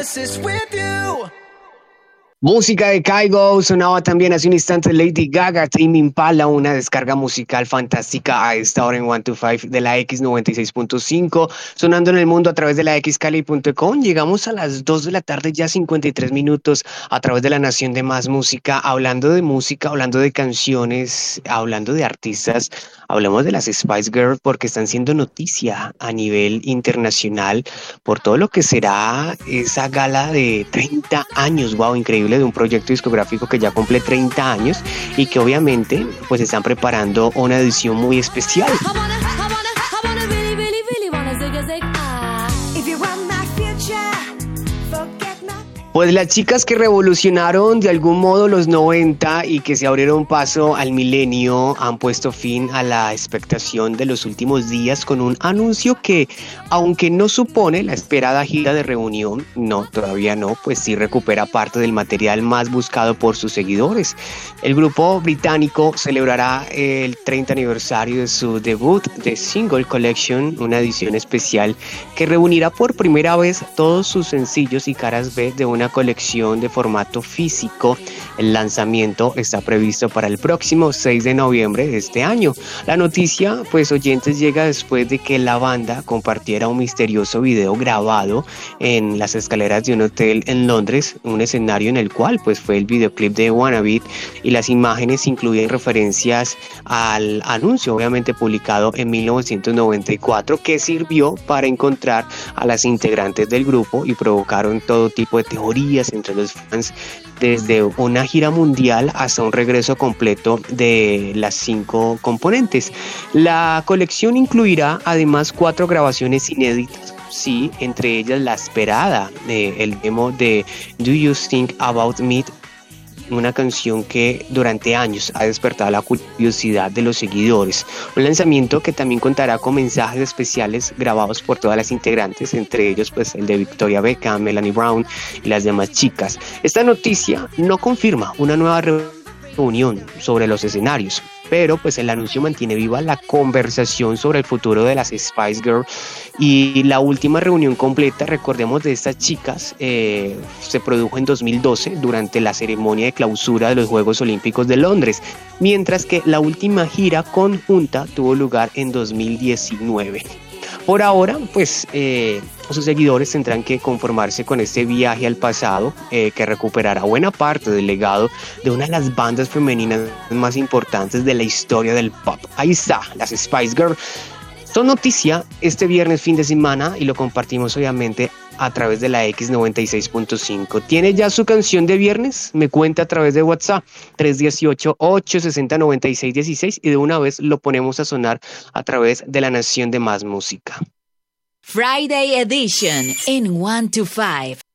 promises with you. Música de Kygo, sonaba también hace un instante Lady Gaga, Tame Impala, una descarga musical fantástica a esta hora en 125 de la X96.5, sonando en el mundo a través de la xcali.com. Llegamos a las 2 de la tarde, ya 53 minutos, a través de la Nación de Más Música, hablando de música, hablando de canciones, hablando de artistas. Hablamos de las Spice Girls porque están siendo noticia a nivel internacional por todo lo que será esa gala de 30 años, wow, increíble, de un proyecto discográfico que ya cumple 30 años y que obviamente pues están preparando una edición muy especial. Pues las chicas que revolucionaron de algún modo los 90 y que se abrieron paso al milenio han puesto fin a la expectación de los últimos días con un anuncio que, aunque no supone la esperada gira de reunión, no, todavía no, pues sí recupera parte del material más buscado por sus seguidores. El grupo británico celebrará el 30 aniversario de su debut de Single Collection, una edición especial que reunirá por primera vez todos sus sencillos y caras B de una colección de formato físico. El lanzamiento está previsto para el próximo 6 de noviembre de este año. La noticia, pues oyentes, llega después de que la banda compartiera un misterioso video grabado en las escaleras de un hotel en Londres, un escenario en el cual pues fue el videoclip de Wannabe, y las imágenes incluyen referencias al anuncio obviamente publicado en 1994 que sirvió para encontrar a las integrantes del grupo y provocaron todo tipo de teorías entre los fans, desde una gira mundial hasta un regreso completo de las 5 componentes. La colección incluirá además 4 grabaciones inéditas, sí, entre ellas la esperada, el demo de Do You Think About Me, una canción que durante años ha despertado la curiosidad de los seguidores. Un lanzamiento que también contará con mensajes especiales grabados por todas las integrantes, entre ellos pues el de Victoria Beckham, Melanie Brown y las demás chicas. Esta noticia no confirma una nueva reunión sobre los escenarios, pero pues el anuncio mantiene viva la conversación sobre el futuro de las Spice Girls. Y la última reunión completa, recordemos, de estas chicas se produjo en 2012 durante la ceremonia de clausura de los Juegos Olímpicos de Londres, mientras que la última gira conjunta tuvo lugar en 2019. Por ahora, pues sus seguidores tendrán que conformarse con este viaje al pasado que recuperará buena parte del legado de una de las bandas femeninas más importantes de la historia del pop. Ahí está, las Spice Girls. Son noticia este viernes fin de semana y lo compartimos obviamente a través de la X96.5. ¿Tiene ya su canción de viernes? Me cuenta a través de WhatsApp 318-860-9616 y de una vez lo ponemos a sonar a través de la Nación de Más Música. Friday Edition en 125.